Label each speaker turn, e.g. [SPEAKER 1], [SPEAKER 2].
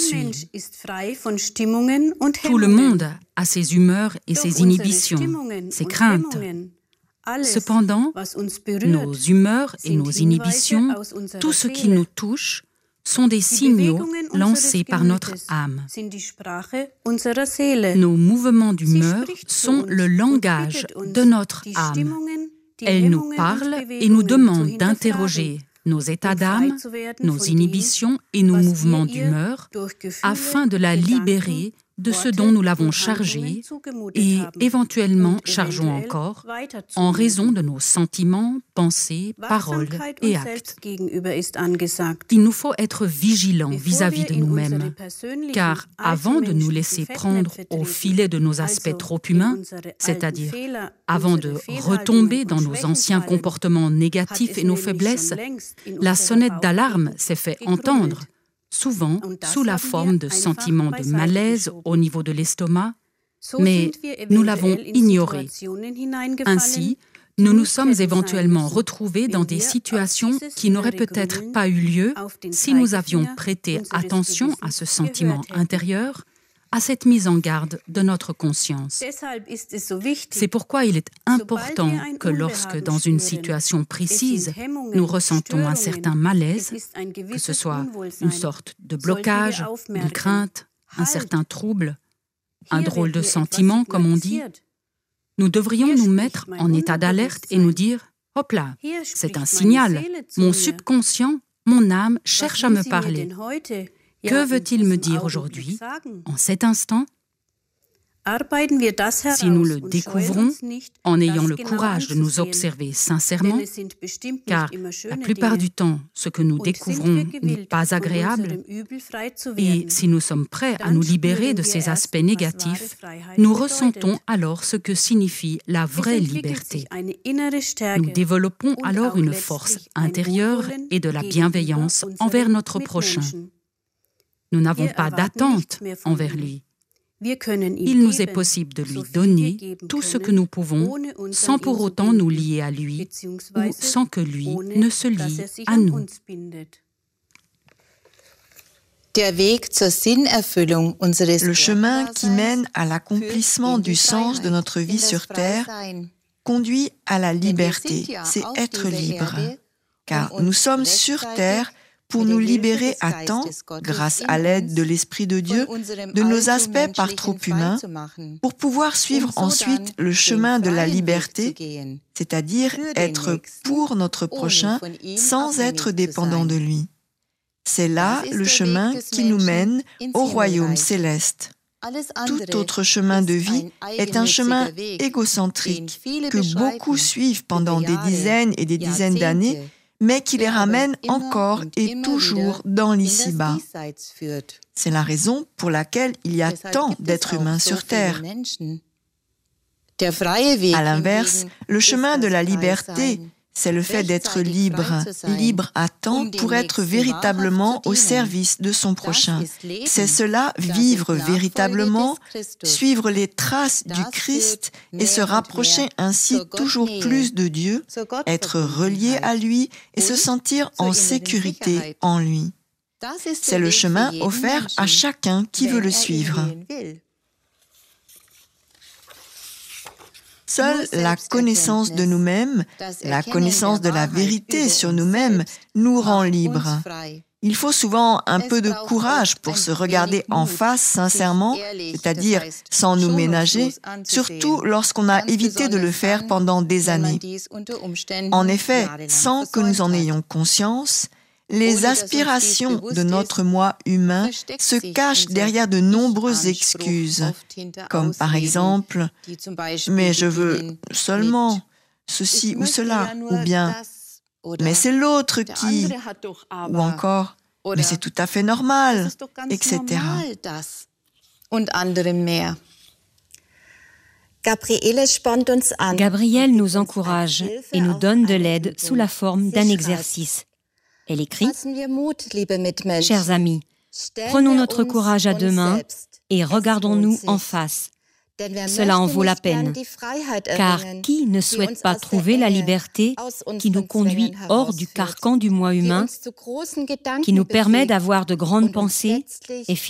[SPEAKER 1] suis. Tout le monde a ses humeurs et ses inhibitions, ses craintes. Cependant, nos humeurs et nos inhibitions, tout ce qui nous touche, sont des signaux lancés par notre âme. Nos mouvements d'humeur sont le langage de notre âme. Elle nous parle et nous demande d'interroger nos états d'âme, nos inhibitions et nos mouvements d'humeur afin de la libérer de ce dont nous l'avons chargée et éventuellement chargeons encore en raison de nos sentiments, pensées, paroles et actes. Il nous faut être vigilants vis-à-vis de nous-mêmes, car avant de nous laisser prendre au filet de nos aspects trop humains, c'est-à-dire avant de retomber dans nos anciens comportements négatifs et nos faiblesses, la sonnette d'alarme s'est fait entendre, souvent sous la forme de sentiments de malaise au niveau de l'estomac, mais nous l'avons ignoré. Ainsi, nous nous sommes éventuellement retrouvés dans des situations qui n'auraient peut-être pas eu lieu si nous avions prêté attention à ce sentiment intérieur, à cette mise en garde de notre conscience. C'est pourquoi il est important que lorsque, dans une situation précise, nous ressentons un certain malaise, que ce soit une sorte de blocage, une crainte, un certain trouble, un drôle de sentiment, comme on dit, nous devrions nous mettre en état d'alerte et nous dire « Hop là, c'est un signal, mon subconscient, mon âme cherche à me parler. Que veut-il me dire aujourd'hui, en cet instant ?» Si nous le découvrons en ayant le courage de nous observer sincèrement, car la plupart du temps, ce que nous découvrons n'est pas agréable, et si nous sommes prêts à nous libérer de ces aspects négatifs, nous ressentons alors ce que signifie la vraie liberté. Nous développons alors une force intérieure et de la bienveillance envers notre prochain. Nous n'avons pas d'attente envers lui. Il nous est possible de lui donner tout ce que nous pouvons sans pour autant nous lier à lui ou sans que lui ne se lie à nous.
[SPEAKER 2] Le chemin qui mène à l'accomplissement du sens de notre vie sur Terre conduit à la liberté, c'est être libre. Car nous sommes sur Terre pour nous libérer à temps, grâce à l'aide de l'Esprit de Dieu, de nos aspects par trop humains, pour pouvoir suivre ensuite le chemin de la liberté, c'est-à-dire être pour notre prochain sans être dépendant de lui. C'est là le chemin qui nous mène au royaume céleste. Tout autre chemin de vie est un chemin égocentrique que beaucoup suivent pendant des dizaines et des dizaines d'années, mais qui les ramène encore et toujours dans l'ici-bas. C'est la raison pour laquelle il y a tant d'êtres humains sur Terre. À l'inverse, le chemin de la liberté, c'est le fait d'être libre, libre à temps pour être véritablement au service de son prochain. C'est cela, vivre véritablement, suivre les traces du Christ et se rapprocher ainsi toujours plus de Dieu, être relié à lui et se sentir en sécurité en lui. C'est le chemin offert à chacun qui veut le suivre. Seule la connaissance de nous-mêmes, la connaissance de la vérité sur nous-mêmes nous rend libres. Il faut souvent un peu de courage pour se regarder en face sincèrement, c'est-à-dire sans nous ménager, surtout lorsqu'on a évité de le faire pendant des années. En effet, sans que nous en ayons conscience, les aspirations de notre moi humain se cachent derrière de nombreuses excuses, comme par exemple « mais je veux seulement ceci ou cela » ou bien « mais c'est l'autre qui » ou encore « mais c'est tout à fait normal », etc.
[SPEAKER 3] Gabrielle nous encourage et nous donne de l'aide sous la forme d'un exercice. Elle écrit « Chers amis, prenons notre courage à deux mains et regardons-nous en face. Cela en vaut la peine, car qui ne souhaite pas trouver la liberté qui nous conduit hors du carcan du moi humain, qui nous permet d'avoir de grandes pensées et